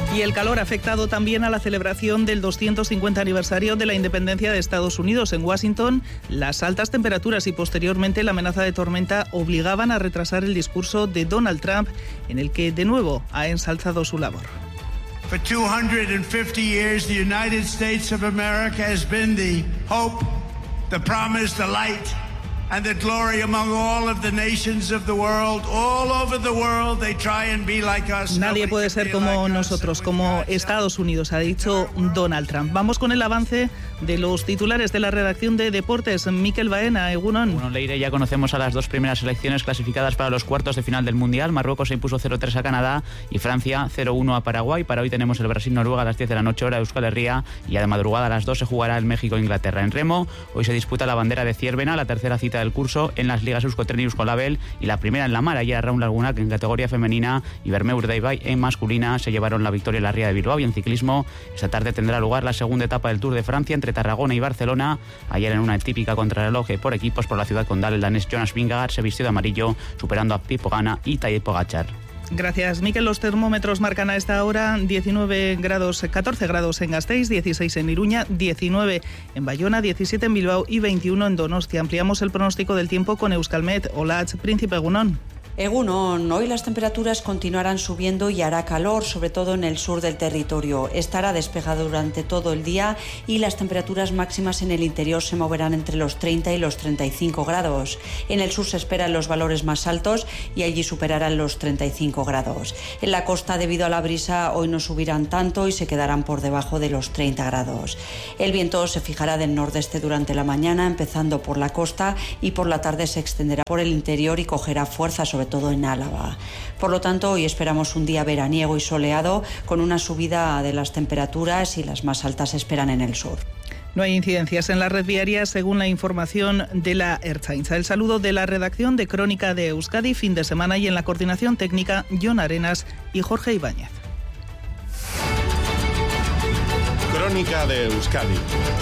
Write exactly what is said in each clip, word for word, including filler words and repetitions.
Y el calor ha afectado también a la celebración del doscientos cincuenta aniversario de la independencia de Estados Unidos. En Washington, las altas temperaturas y posteriormente la amenaza de tormenta obligaban a retrasar el discurso de Donald Trump, en el que de nuevo ha ensalzado su labor. For two hundred fifty years, the United States of America has been the hope, the promise, the light, and the glory among all of the nations of the world. All over the world they try and be like us. Nadie puede ser como nosotros, como Estados Unidos, ha dicho Donald Trump. Vamos con el avance de los titulares de la redacción de Deportes. Mikel Baena, Egunon. Bueno, Leire, ya conocemos a las dos primeras selecciones clasificadas para los cuartos de final del Mundial. Marruecos se impuso cero tres a Canadá y Francia cero uno a Paraguay. Para hoy tenemos el Brasil-Noruega a las diez de la noche, hora de Euskal Herria, y a de madrugada a las dos se jugará el México-Inglaterra. En remo, hoy se disputa la bandera de Ciervena, la tercera cita del curso en las ligas Euskotren y Euskolabel, y la primera en la mar. Ayer Raúl Laguna, que en categoría femenina, y Bermeu Urdaibai en masculina se llevaron la victoria en la Ría de Bilbao. Y en ciclismo, esta tarde tendrá lugar la segunda etapa del Tour de Francia entre Tarragona y Barcelona. Ayer, en una típica contrarreloj por equipos por la ciudad condal, el danés Jonas Vingegaard se vistió de amarillo, superando a Pipo Gana y Tadej Pogačar. Gracias, Mikel. Los termómetros marcan a esta hora diecinueve grados, catorce grados en Gasteiz, dieciséis en Iruña, diecinueve en Bayona, diecisiete en Bilbao y veintiuno en Donostia. Ampliamos el pronóstico del tiempo con Euskalmet. Olatz, Príncipe Egunon. Egunon, hoy las temperaturas continuarán subiendo y hará calor, sobre todo en el sur del territorio. Estará despejado durante todo el día y las temperaturas máximas en el interior se moverán entre los treinta y los treinta y cinco grados. En el sur se esperan los valores más altos y allí superarán los treinta y cinco grados. En la costa, debido a la brisa, hoy no subirán tanto y se quedarán por debajo de los treinta grados. El viento se fijará del nordeste durante la mañana, empezando por la costa, y por la tarde se extenderá por el interior y cogerá fuerza, sobre todo en Álava. Por lo tanto, hoy esperamos un día veraniego y soleado, con una subida de las temperaturas, y las más altas se esperan en el sur. No hay incidencias en la red viaria, según la información de la Ertzaintza. El saludo de la redacción de Crónica de Euskadi, fin de semana, y en la coordinación técnica, Jon Arenas y Jorge Ibáñez. Crónica de Euskadi.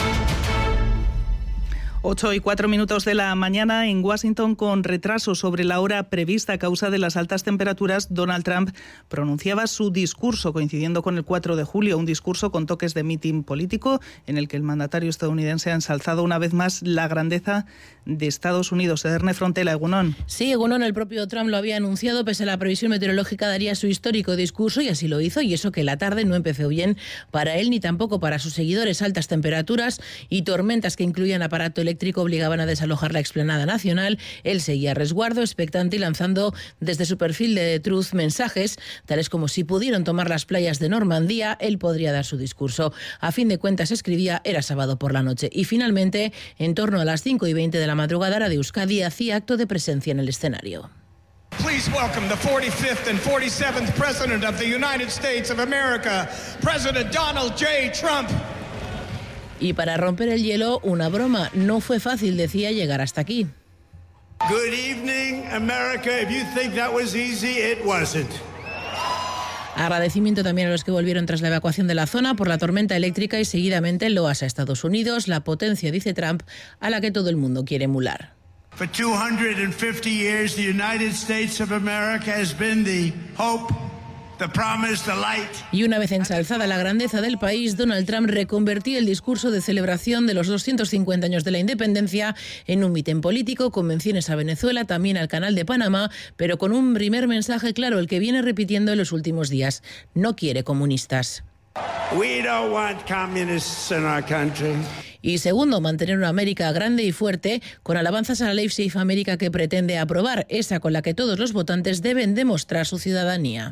Ocho y cuatro minutos de la mañana. En Washington, con retraso sobre la hora prevista a causa de las altas temperaturas, Donald Trump pronunciaba su discurso, coincidiendo con el cuatro de julio, un discurso con toques de mitin político, en el que el mandatario estadounidense ha ensalzado una vez más la grandeza de Estados Unidos. Ederne Frontela, Egunon. Sí, Egunon, el propio Trump lo había anunciado, pese a la previsión meteorológica daría su histórico discurso, y así lo hizo, y eso que la tarde no empezó bien para él ni tampoco para sus seguidores. Altas temperaturas y tormentas que incluían aparato eléctrico obligaban a desalojar la explanada nacional. Él seguía a resguardo, expectante, y lanzando desde su perfil de Truth mensajes, tales como: si pudieron tomar las playas de Normandía, él podría dar su discurso. A fin de cuentas, escribía, era sábado por la noche. Y finalmente, en torno a las cinco y veinte de la madrugada, de Euskadi hacía acto de presencia en el escenario. Please welcome the forty-fifth and forty-seventh President of the United States of America, President Donald J. Trump. Y para romper el hielo, una broma. No fue fácil, decía, llegar hasta aquí. Good evening, America. If you think that was easy, it wasn't. Agradecimiento también a los que volvieron tras la evacuación de la zona por la tormenta eléctrica, y seguidamente loas a Estados Unidos, la potencia, dice Trump, a la que todo el mundo quiere emular. For two hundred fifty years, the United States of America has been the hope, the promise, the light. Y una vez ensalzada la grandeza del país, Donald Trump reconvertía el discurso de celebración de los doscientos cincuenta años de la independencia en un mitin político, con menciones a Venezuela, también al Canal de Panamá, pero con un primer mensaje claro, el que viene repitiendo en los últimos días: no quiere comunistas. We don't want communists in our country. Y segundo, mantener una América grande y fuerte, con alabanzas a la ley Safe America que pretende aprobar, esa con la que todos los votantes deben demostrar su ciudadanía.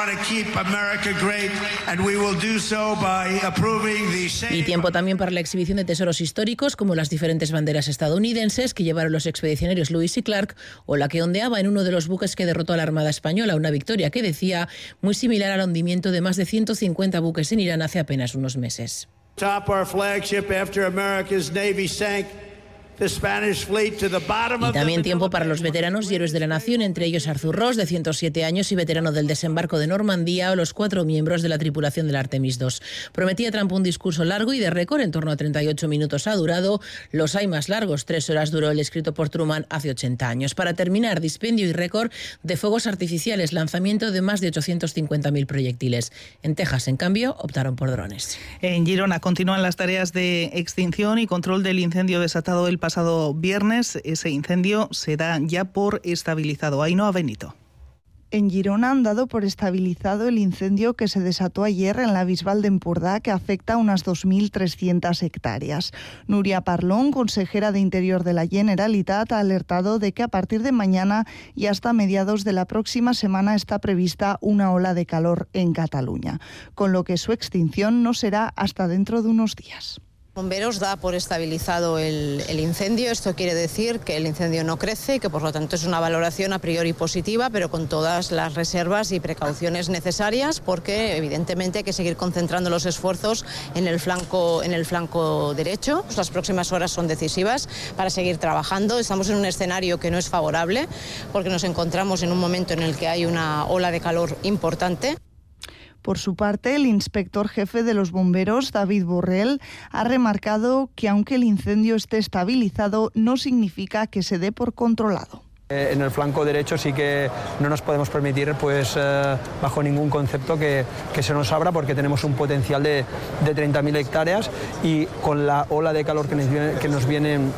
Y tiempo también para la exhibición de tesoros históricos, como las diferentes banderas estadounidenses que llevaron los expedicionarios Lewis y Clark, o la que ondeaba en uno de los buques que derrotó a la Armada Española, una victoria que, decía, muy similar al hundimiento de más de ciento cincuenta buques en Irán hace apenas unos meses. Top our flagship after America's Navy sank. Y también tiempo para los veteranos y héroes de la nación, entre ellos Arthur Ross, de ciento siete años y veterano del desembarco de Normandía, o los cuatro miembros de la tripulación del Artemis dos. Prometía Trump un discurso largo y de récord, en torno a treinta y ocho minutos ha durado. Los hay más largos, tres horas duró el escrito por Truman hace ochenta años. Para terminar, dispendio y récord de fuegos artificiales, lanzamiento de más de ochocientos cincuenta mil proyectiles. En Texas, en cambio, optaron por drones. En Girona continúan las tareas de extinción y control del incendio desatado el pasado viernes. Ese incendio se da ya por estabilizado. Ainhoa Benito. En Girona han dado por estabilizado el incendio que se desató ayer en la Bisbal de Empordà, que afecta a unas dos mil trescientas hectáreas. Núria Parlón, consejera de Interior de la Generalitat, ha alertado de que a partir de mañana y hasta mediados de la próxima semana está prevista una ola de calor en Cataluña, con lo que su extinción no será hasta dentro de unos días. Bomberos da por estabilizado el, el incendio. Esto quiere decir que el incendio no crece y que por lo tanto es una valoración a priori positiva, pero con todas las reservas y precauciones necesarias, porque evidentemente hay que seguir concentrando los esfuerzos en el flanco, en el flanco derecho. Las próximas horas son decisivas para seguir trabajando. Estamos en un escenario que no es favorable porque nos encontramos en un momento en el que hay una ola de calor importante. Por su parte, el inspector jefe de los bomberos, David Borrell, ha remarcado que aunque el incendio esté estabilizado, no significa que se dé por controlado. En el flanco derecho sí que no nos podemos permitir, pues eh, bajo ningún concepto, que, que se nos abra, porque tenemos un potencial de, de treinta mil hectáreas y con la ola de calor que nos viene, que nos vienen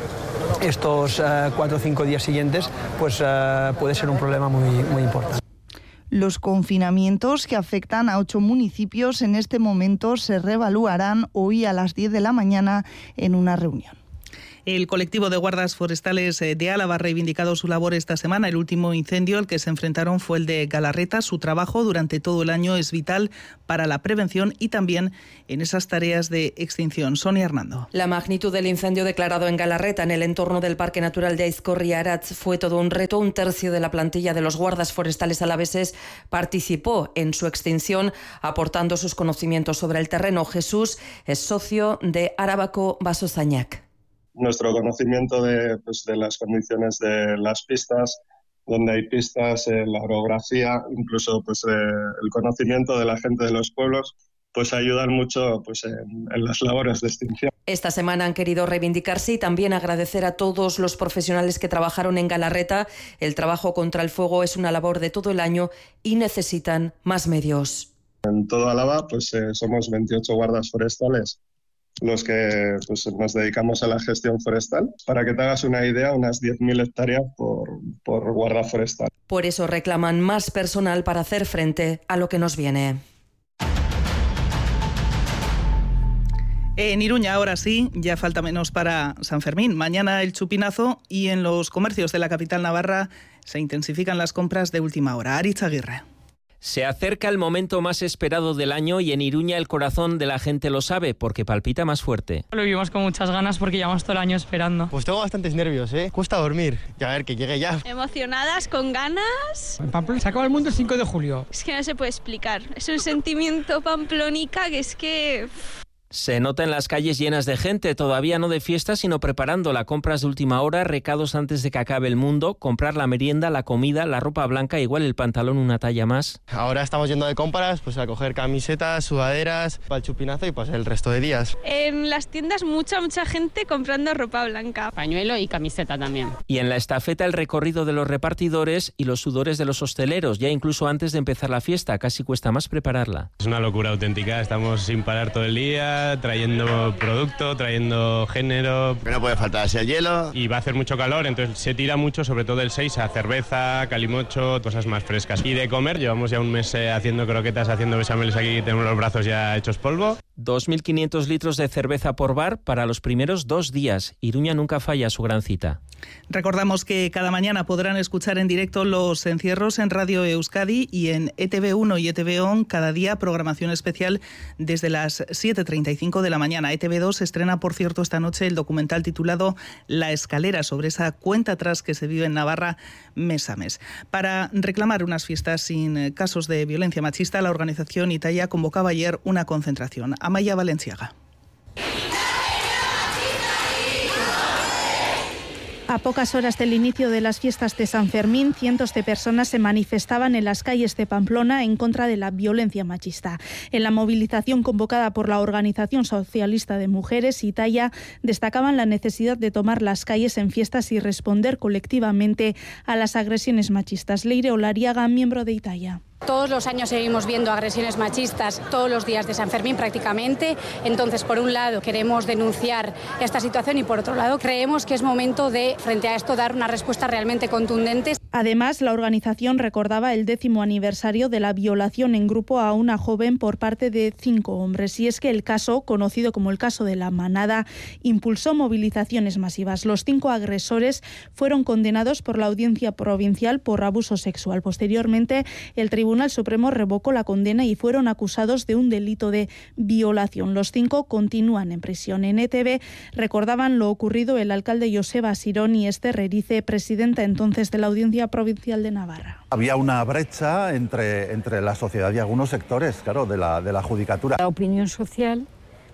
estos eh, cuatro o cinco días siguientes, pues eh, puede ser un problema muy, muy importante. Los confinamientos que afectan a ocho municipios en este momento se reevaluarán hoy a las diez de la mañana en una reunión. El colectivo de guardas forestales de Álava ha reivindicado su labor esta semana. El último incendio al que se enfrentaron fue el de Galarreta. Su trabajo durante todo el año es vital para la prevención y también en esas tareas de extinción. Sonia Hernando. La magnitud del incendio declarado en Galarreta, en el entorno del Parque Natural de Aizkorri-Aratz, fue todo un reto. Un tercio de la plantilla de los guardas forestales alaveses participó en su extinción, aportando sus conocimientos sobre el terreno. Jesús es socio de Arabako Basozañak. Nuestro conocimiento de, pues, de las condiciones de las pistas, donde hay pistas, eh, la orografía, incluso pues, eh, el conocimiento de la gente de los pueblos, pues ayudan mucho pues, en, en las labores de extinción. Esta semana han querido reivindicarse y también agradecer a todos los profesionales que trabajaron en Galarreta. El trabajo contra el fuego es una labor de todo el año y necesitan más medios. En todo Álava pues, eh, somos veintiocho guardas forestales los que pues, nos dedicamos a la gestión forestal. Para que te hagas una idea, unas diez mil hectáreas por, por guarda forestal. Por eso reclaman más personal para hacer frente a lo que nos viene. En Iruña, ahora sí, ya falta menos para San Fermín. Mañana el chupinazo y en los comercios de la capital navarra se intensifican las compras de última hora. Aritz Aguirre. Se acerca el momento más esperado del año y en Iruña el corazón de la gente lo sabe porque palpita más fuerte. Lo vivimos con muchas ganas porque llevamos todo el año esperando. Pues tengo bastantes nervios, ¿eh? Cuesta dormir. Ya a ver, que llegue ya. Emocionadas, con ganas. En Pamplona se acaba el mundo el cinco de julio. Es que no se puede explicar. Es un sentimiento pamplonica que es que... Se nota en las calles llenas de gente, todavía no de fiesta, sino preparando la compras de última hora, recados antes de que acabe el mundo, comprar la merienda, la comida, la ropa blanca, igual el pantalón una talla más. Ahora estamos yendo de compras, pues a coger camisetas, sudaderas, para el chupinazo y pues el resto de días. En las tiendas mucha, mucha gente comprando ropa blanca. Pañuelo y camiseta también. Y en la estafeta el recorrido de los repartidores y los sudores de los hosteleros, ya incluso antes de empezar la fiesta, casi cuesta más prepararla. Es una locura auténtica, estamos sin parar todo el día, trayendo producto, trayendo género. Que no puede faltar es el hielo. Y va a hacer mucho calor, entonces se tira mucho, sobre todo el seis, a cerveza, calimocho, cosas más frescas. Y de comer, llevamos ya un mes eh, haciendo croquetas, haciendo bechameles aquí, tenemos los brazos ya hechos polvo. dos mil quinientos litros de cerveza por bar para los primeros dos días. Iruña nunca falla su gran cita. Recordamos que cada mañana podrán escuchar en directo los encierros en Radio Euskadi y en E T V uno y E T V O N cada día programación especial desde las siete treinta y cinco de la mañana. E T V dos estrena, por cierto, esta noche el documental titulado La Escalera, sobre esa cuenta atrás que se vive en Navarra mes a mes. Para reclamar unas fiestas sin casos de violencia machista, la organización Italia convocaba ayer una concentración. Amaya Valenciaga. A pocas horas del inicio de las fiestas de San Fermín, cientos de personas se manifestaban en las calles de Pamplona en contra de la violencia machista. En la movilización convocada por la Organización Socialista de Mujeres, Italia, destacaban la necesidad de tomar las calles en fiestas y responder colectivamente a las agresiones machistas. Leire Olariaga, miembro de Italia. Todos los años seguimos viendo agresiones machistas todos los días de San Fermín prácticamente. Entonces, por un lado, queremos denunciar esta situación y por otro lado, creemos que es momento de, frente a esto, dar una respuesta realmente contundente. Además, la organización recordaba el décimo aniversario de la violación en grupo a una joven por parte de cinco hombres. Y es que el caso, conocido como el caso de la Manada, impulsó movilizaciones masivas. Los cinco agresores fueron condenados por la Audiencia Provincial por abuso sexual. Posteriormente, el Tribunal El Tribunal Supremo revocó la condena y fueron acusados de un delito de violación. Los cinco continúan en prisión. En E T V recordaban lo ocurrido el alcalde Joseba Sirón y Esther Erice, presidenta entonces de la Audiencia Provincial de Navarra. Había una brecha entre, entre la sociedad y algunos sectores, claro, de la, de la judicatura. La opinión social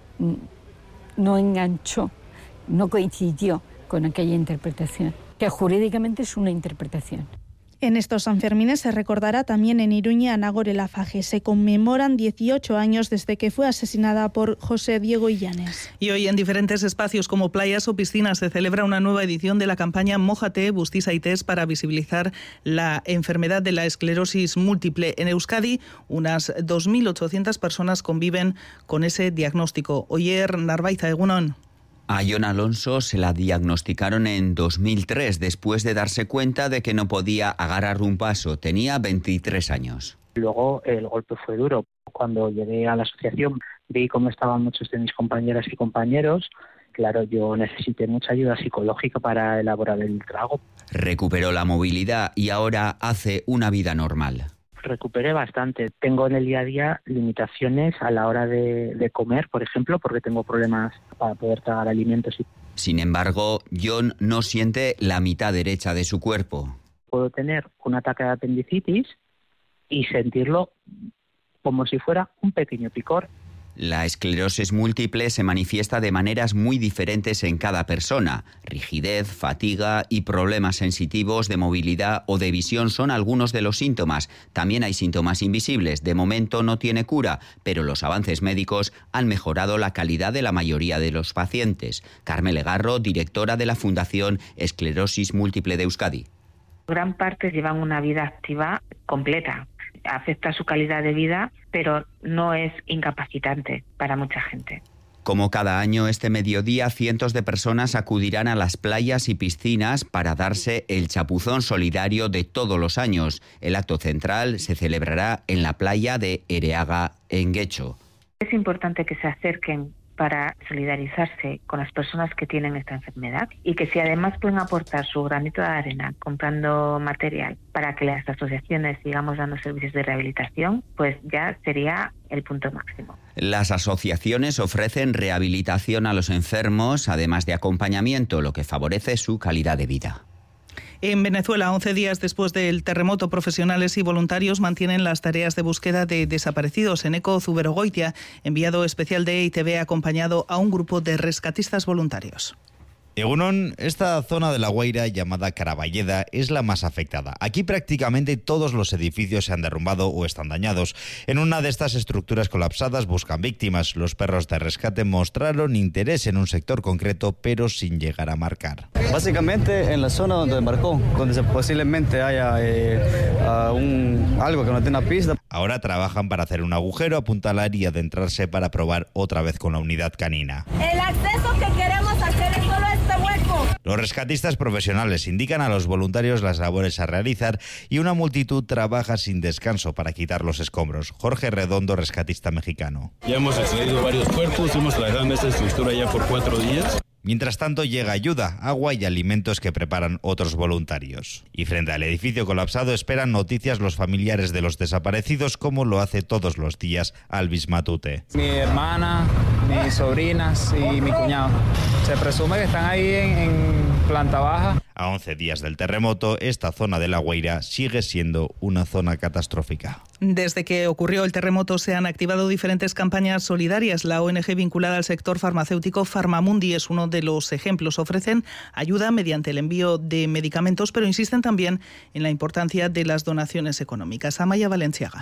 no enganchó, no coincidió con aquella interpretación, que jurídicamente es una interpretación. En estos Sanfermines se recordará también en Iruña a Nagore Laffage. Se conmemoran dieciocho años desde que fue asesinada por José Diego Illanes. Y hoy en diferentes espacios como playas o piscinas se celebra una nueva edición de la campaña Mójate, Bustiza y Test para visibilizar la enfermedad de la esclerosis múltiple. En Euskadi, unas dos mil ochocientas personas conviven con ese diagnóstico. Oyer Narbaiza, egunon. A Jon Alonso se la diagnosticaron en dos mil tres, después de darse cuenta de que no podía agarrar un paso. Tenía veintitrés años. Luego el golpe fue duro. Cuando llegué a la asociación vi cómo estaban muchos de mis compañeras y compañeros. Claro, yo necesité mucha ayuda psicológica para elaborar el trago. Recuperó la movilidad y ahora hace una vida normal. Recuperé bastante. Tengo en el día a día limitaciones a la hora de, de comer, por ejemplo, porque tengo problemas para poder tragar alimentos. Sin embargo, Jon no siente la mitad derecha de su cuerpo. Puedo tener un ataque de apendicitis y sentirlo como si fuera un pequeño picor. La esclerosis múltiple se manifiesta de maneras muy diferentes en cada persona. Rigidez, fatiga y problemas sensitivos de movilidad o de visión son algunos de los síntomas. También hay síntomas invisibles. De momento no tiene cura, pero los avances médicos han mejorado la calidad de la mayoría de los pacientes. Carmele Garro, directora de la Fundación Esclerosis Múltiple de Euskadi. Gran parte llevan una vida activa completa. Afecta su calidad de vida, pero no es incapacitante para mucha gente. Como cada año, este mediodía cientos de personas acudirán a las playas y piscinas para darse el chapuzón solidario de todos los años. El acto central se celebrará en la playa de Ereaga, en Guecho. Es importante que se acerquen para solidarizarse con las personas que tienen esta enfermedad y que si además pueden aportar su granito de arena comprando material para que las asociaciones sigamos dando servicios de rehabilitación, pues ya sería el punto máximo. Las asociaciones ofrecen rehabilitación a los enfermos, además de acompañamiento, lo que favorece su calidad de vida. En Venezuela, once días después del terremoto, profesionales y voluntarios mantienen las tareas de búsqueda de desaparecidos. Eneco Zuberogoitia, enviado especial de E I T V, ha acompañado a un grupo de rescatistas voluntarios. Egunon, esta zona de La Guaira, llamada Caraballeda, es la más afectada. Aquí prácticamente todos los edificios se han derrumbado o están dañados. En una de estas estructuras colapsadas buscan víctimas. Los perros de rescate mostraron interés en un sector concreto, pero sin llegar a marcar. Básicamente en la zona donde embarcó, donde posiblemente haya eh, uh, un, algo que no tenga pista. Ahora trabajan para hacer un agujero, apuntalar y adentrarse para probar otra vez con la unidad canina. El acceso que queremos hacer es solo este hueco. Los rescatistas profesionales indican a los voluntarios las labores a realizar y una multitud trabaja sin descanso para quitar los escombros. Jorge Redondo, rescatista mexicano. Ya hemos extraído varios cuerpos, hemos trabajado en esta estructura ya por cuatro días. Mientras tanto llega ayuda, agua y alimentos que preparan otros voluntarios. Y frente al edificio colapsado esperan noticias los familiares de los desaparecidos, como lo hace todos los días Alvis Matute. Mi hermana, mis sobrinas y mi cuñado. Se presume que están ahí en, en, planta baja. A once días del terremoto, esta zona de La Guaira sigue siendo una zona catastrófica. Desde que ocurrió el terremoto se han activado diferentes campañas solidarias. La O N G vinculada al sector farmacéutico Farmamundi es uno de los ejemplos. Ofrecen ayuda mediante el envío de medicamentos, pero insisten también en la importancia de las donaciones económicas. Amaya Valenciaga.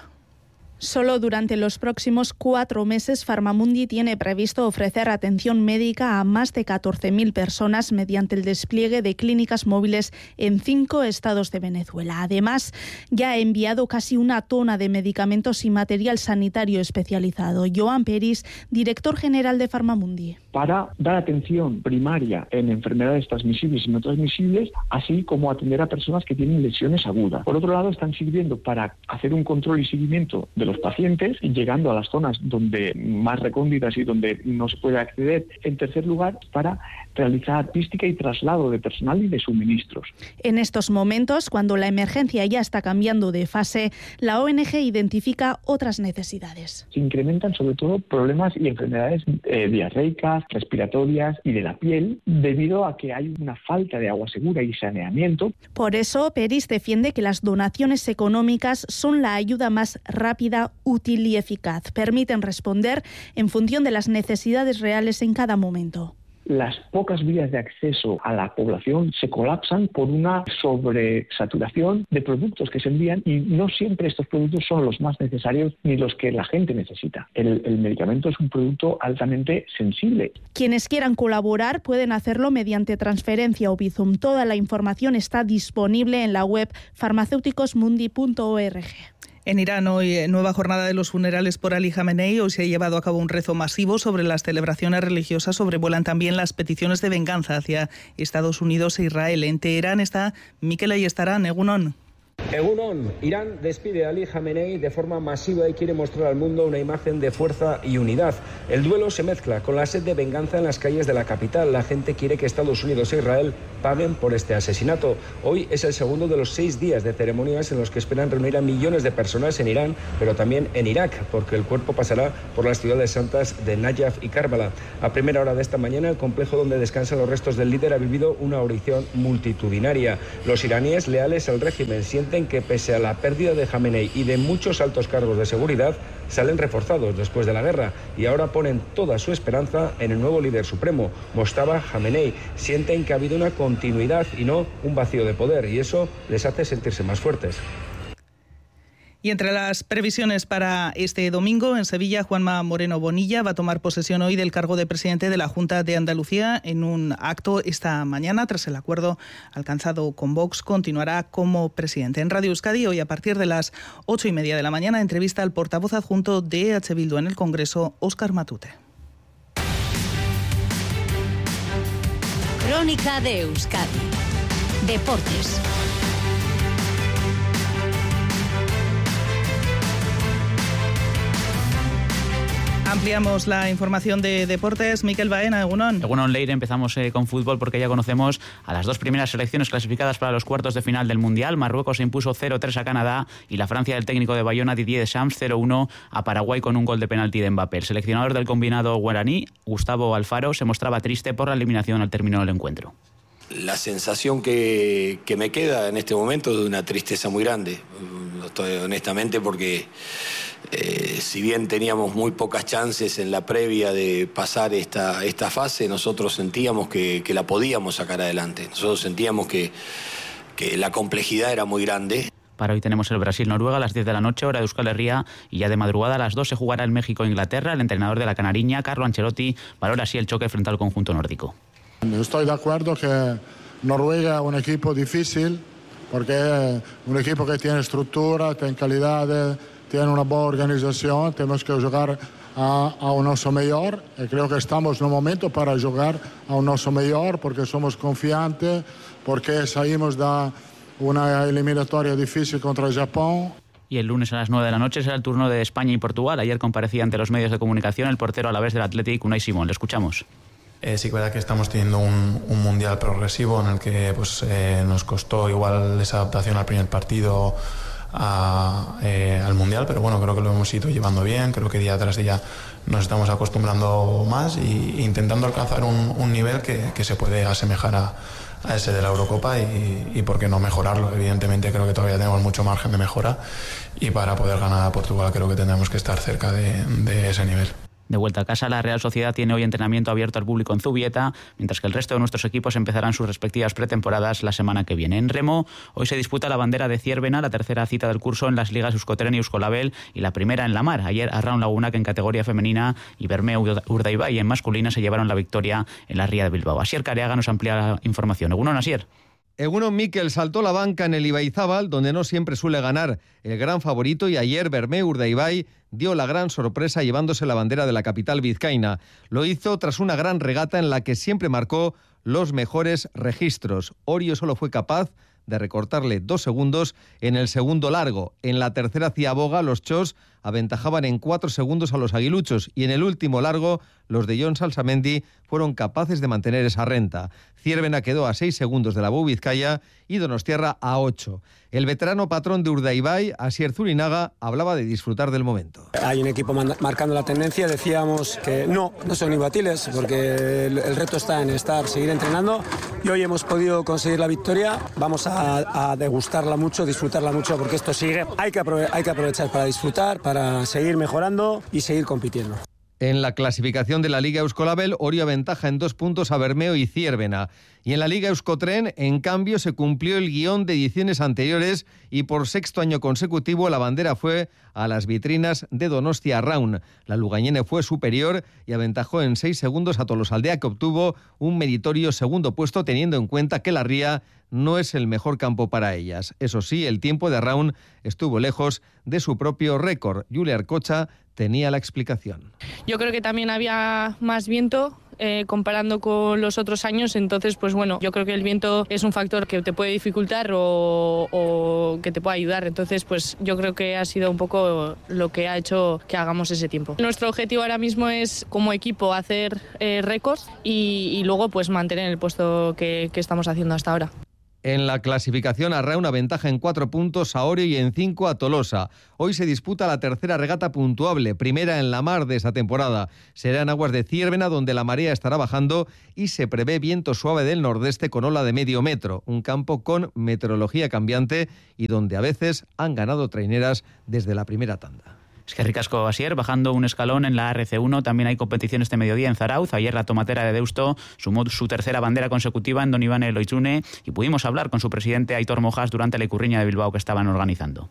Solo durante los próximos cuatro meses, Farmamundi tiene previsto ofrecer atención médica a más de catorce mil personas mediante el despliegue de clínicas móviles en cinco estados de Venezuela. Además, ya ha enviado casi una tona de medicamentos y material sanitario especializado. Joan Peris, director general de Farmamundi. Para dar atención primaria en enfermedades transmisibles y no transmisibles, así como atender a personas que tienen lesiones agudas. Por otro lado, están sirviendo para hacer un control y seguimiento de los pacientes, llegando a las zonas donde más recónditas y donde no se puede acceder. En tercer lugar, para realizar logística y traslado de personal y de suministros. En estos momentos, cuando la emergencia ya está cambiando de fase, la O N G identifica otras necesidades. Se incrementan sobre todo problemas y enfermedades eh, diarreicas, respiratorias y de la piel, debido a que hay una falta de agua segura y saneamiento. Por eso, Peris defiende que las donaciones económicas son la ayuda más rápida, útil y eficaz. Permiten responder en función de las necesidades reales en cada momento. Las pocas vías de acceso a la población se colapsan por una sobresaturación de productos que se envían y no siempre estos productos son los más necesarios ni los que la gente necesita. El, el medicamento es un producto altamente sensible. Quienes quieran colaborar pueden hacerlo mediante transferencia o Bizum. Toda la información está disponible en la web farmacéuticos mundi punto org. En Irán, hoy nueva jornada de los funerales por Ali Khamenei. Hoy se ha llevado a cabo un rezo masivo sobre las celebraciones religiosas. Sobrevuelan también las peticiones de venganza hacia Estados Unidos e Israel. En Teherán está Mikel Ayestarán. Egunon. Egunon, Irán despide a Ali Khamenei de forma masiva y quiere mostrar al mundo una imagen de fuerza y unidad. El duelo se mezcla con la sed de venganza en las calles de la capital. La gente quiere que Estados Unidos e Israel paguen por este asesinato. Hoy es el segundo de los seis días de ceremonias en los que esperan reunir a millones de personas en Irán, pero también en Irak, porque el cuerpo pasará por las ciudades santas de Nayaf y Karbala. A primera hora de esta mañana, el complejo donde descansan los restos del líder ha vivido una oración multitudinaria. Los iraníes leales al régimen sienten que pese a la pérdida de Khamenei y de muchos altos cargos de seguridad, salen reforzados después de la guerra y ahora ponen toda su esperanza en el nuevo líder supremo, Mojtaba Khamenei. Sienten que ha habido una continuidad y no un vacío de poder, y eso les hace sentirse más fuertes. Y entre las previsiones para este domingo, en Sevilla, Juanma Moreno Bonilla va a tomar posesión hoy del cargo de presidente de la Junta de Andalucía. En un acto esta mañana, tras el acuerdo alcanzado con Vox, continuará como presidente. En Radio Euskadi, hoy a partir de las ocho y media de la mañana, entrevista al portavoz adjunto de E H Bildu en el Congreso, Óscar Matute. Crónica de Euskadi. Deportes. Ampliamos la información de deportes. Mikel Baena, Egunon. Egunon, Leire, empezamos eh, con fútbol porque ya conocemos a las dos primeras selecciones clasificadas para los cuartos de final del Mundial. Marruecos se impuso cero tres a Canadá y la Francia del técnico de Bayona, Didier Deschamps, cero uno a Paraguay con un gol de penalti de Mbappé. El seleccionador del combinado guaraní, Gustavo Alfaro, se mostraba triste por la eliminación al término del encuentro. La sensación que, que me queda en este momento es de una tristeza muy grande, honestamente, porque eh, si bien teníamos muy pocas chances en la previa de pasar esta, esta fase, nosotros sentíamos que, que la podíamos sacar adelante. Nosotros sentíamos que, que la complejidad era muy grande. Para hoy tenemos el Brasil-Noruega a las diez de la noche, hora de Euskal Herria, y ya de madrugada a las dos se jugará el México-Inglaterra. El entrenador de la Canariña, Carlo Ancelotti, valora así el choque frente al conjunto nórdico. Estoy de acuerdo que Noruega es un equipo difícil porque es un equipo que tiene estructura, tiene calidad, tiene una buena organización. Tenemos que jugar a, a un oso mejor y creo que estamos en un momento para jugar a un oso mejor porque somos confiantes, porque salimos de una eliminatoria difícil contra Japón. Y el lunes a las nueve de la noche será el turno de España y Portugal. Ayer comparecía ante los medios de comunicación el portero alavés del Athletic, Unai Simón. Le escuchamos. Eh, sí que es verdad que estamos teniendo un, un mundial progresivo en el que pues, eh, nos costó igual esa adaptación al primer partido a, eh, al mundial, pero bueno, creo que lo hemos ido llevando bien, creo que día tras día nos estamos acostumbrando más e intentando alcanzar un, un nivel que, que se puede asemejar a, a ese de la Eurocopa y, y por qué no mejorarlo. Evidentemente creo que todavía tenemos mucho margen de mejora y para poder ganar a Portugal creo que tendremos que estar cerca de, de ese nivel. De vuelta a casa, la Real Sociedad tiene hoy entrenamiento abierto al público en Zubieta, mientras que el resto de nuestros equipos empezarán sus respectivas pretemporadas la semana que viene. En remo, hoy se disputa la bandera de Ciervena, la tercera cita del curso en las ligas Euskotren y Euskolabel, y la primera en la mar. Ayer Arraun Lagunak en categoría femenina y Bermeo Urdaibai en masculina se llevaron la victoria en la Ría de Bilbao. Asier Careaga nos amplía la información. Egunon, Asier. Egunon Mikel saltó la banca en el Ibaizábal, donde no siempre suele ganar el gran favorito, y ayer Bermeo Urdaibai dio la gran sorpresa llevándose la bandera de la capital vizcaína. Lo hizo tras una gran regata en la que siempre marcó los mejores registros. Orio solo fue capaz de recortarle dos segundos en el segundo largo. En la tercera ciaboga los chos aventajaban en cuatro segundos a los aguiluchos y en el último largo los de Jon Salsamendi fueron capaces de mantener esa renta. Ciervena quedó a seis segundos de la Bou Vizcaya y Donostiarra a ocho. El veterano patrón de Urdaibai, Asier Zurinaga, hablaba de disfrutar del momento. Hay un equipo marcando la tendencia, decíamos que no, no son imbatibles porque el, el reto está en estar, seguir entrenando y hoy hemos podido conseguir la victoria. Vamos a, a degustarla mucho, disfrutarla mucho porque esto sigue. Hay que, aprove- hay que aprovechar para disfrutar, para seguir mejorando y seguir compitiendo. En la clasificación de la Liga Euskolabel, Orio aventaja en dos puntos a Bermeo y Ciervena. Y en la Liga Euskotren, en cambio, se cumplió el guión de ediciones anteriores y por sexto año consecutivo la bandera fue a las vitrinas de Donostia Arraun. La lugañene fue superior y aventajó en seis segundos a Tolosaldea, que obtuvo un meritorio segundo puesto, teniendo en cuenta que la Ría no es el mejor campo para ellas. Eso sí, el tiempo de Arraun estuvo lejos de su propio récord. Julia Arcocha tenía la explicación. Yo creo que también había más viento eh, comparando con los otros años, entonces pues bueno, yo creo que el viento es un factor que te puede dificultar o, o que te puede ayudar, entonces pues yo creo que ha sido un poco lo que ha hecho que hagamos ese tiempo. Nuestro objetivo ahora mismo es como equipo hacer eh, récords y, y luego pues mantener el puesto que, que estamos haciendo hasta ahora. En la clasificación, Arraun aventaja en cuatro puntos a Orio y en cinco a Tolosa. Hoy se disputa la tercera regata puntuable, primera en la mar de esta temporada. Será en aguas de Ciervena, donde la marea estará bajando y se prevé viento suave del nordeste con ola de medio metro. Un campo con meteorología cambiante y donde a veces han ganado traineras desde la primera tanda. Es que ricasco, Asier, bajando un escalón en la R C uno, también hay competición este mediodía en Zarauz. Ayer la tomatera de Deusto sumó su tercera bandera consecutiva en Don Iván Eloitzune y pudimos hablar con su presidente Aitor Mojas durante la Icurriña de Bilbao que estaban organizando.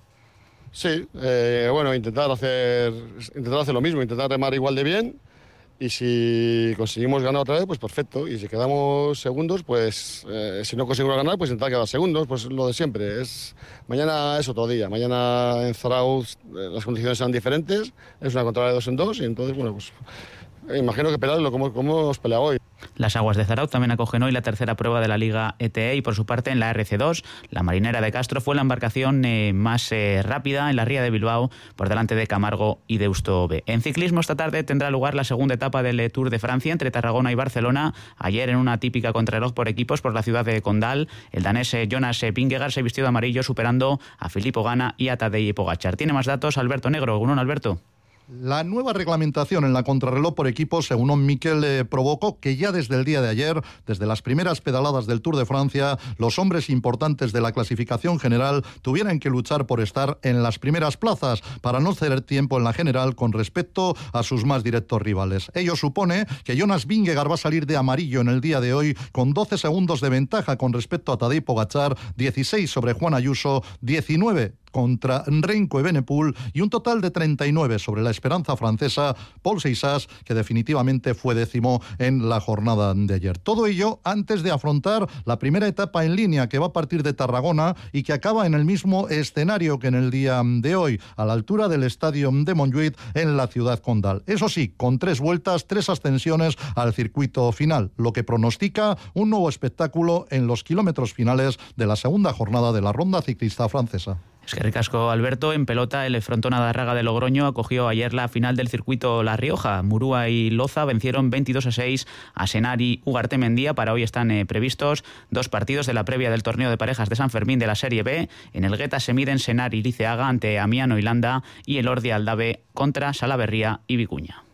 Sí, eh, bueno, intentar hacer, intentar hacer lo mismo, intentar remar igual de bien. Y si conseguimos ganar otra vez, pues perfecto. Y si quedamos segundos, pues eh, si no conseguimos ganar, pues intentar quedar segundos, pues lo de siempre. Es, mañana es otro día. Mañana en Zarauz eh, las condiciones serán diferentes. Es una contraria de dos en dos y entonces, bueno, pues eh, imagino que pelearlo como, como hemos peleado hoy. Las aguas de Zarauz también acogen hoy la tercera prueba de la Liga E T E y por su parte en la R C dos, la Marinera de Castro fue la embarcación eh, más eh, rápida en la Ría de Bilbao por delante de Camargo y Deusto B. En ciclismo esta tarde tendrá lugar la segunda etapa del Tour de Francia entre Tarragona y Barcelona. Ayer en una típica contrarreloj por equipos por la ciudad de Condal, el danés eh, Jonas Vingegaard se vistió de amarillo superando a Filippo Ganna y a Tadej Pogačar. Tiene más datos Alberto Negro. ¿Uno, Alberto? La nueva reglamentación en la contrarreloj por equipos, según Miquel, eh, provocó que ya desde el día de ayer, desde las primeras pedaladas del Tour de Francia, los hombres importantes de la clasificación general tuvieran que luchar por estar en las primeras plazas para no ceder tiempo en la general con respecto a sus más directos rivales. Ello supone que Jonas Vingegaard va a salir de amarillo en el día de hoy con doce segundos de ventaja con respecto a Tadej Pogačar, dieciséis sobre Juan Ayuso, diecinueve contra Renko Evenepoel y un total de treinta y nueve sobre la esperanza francesa Paul Seixas, que definitivamente fue décimo en la jornada de ayer. Todo ello antes de afrontar la primera etapa en línea que va a partir de Tarragona y que acaba en el mismo escenario que en el día de hoy, a la altura del estadio de Montjuïc en la ciudad condal. Eso sí, con tres vueltas, tres ascensiones al circuito final, lo que pronostica un nuevo espectáculo en los kilómetros finales de la segunda jornada de la ronda ciclista francesa. Es que ricasco, Alberto. En pelota, el Frontona de Arraga de Logroño acogió ayer la final del circuito La Rioja. Murúa y Loza vencieron veintidós a seis a Senar y Ugarte Mendía. Para hoy están eh, previstos dos partidos de la previa del torneo de parejas de San Fermín de la Serie B. En el Gueta se miden Senar y Liceaga ante Amiano y Landa y el Ordi Aldave contra Salaverría y Vicuña.